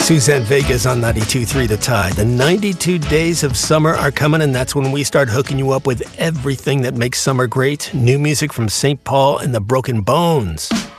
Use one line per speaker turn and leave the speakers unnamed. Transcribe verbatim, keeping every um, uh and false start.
Suzanne Vega's on ninety-two point three The Tide. The ninety-two days of summer are coming, and that's when we start hooking you up with everything that makes summer great. New music from Saint Paul and the Broken Bones.